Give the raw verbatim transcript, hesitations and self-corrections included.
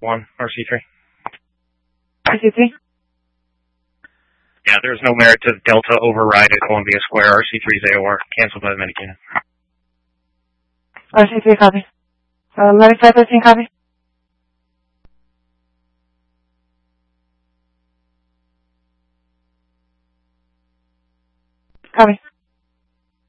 one, R C three. R C three? Yeah, there's no merit to Delta override at Columbia Square. R C three's A O R, canceled by the medic unit. R C three, copy. Uh, medic five thirteen, copy. Copy.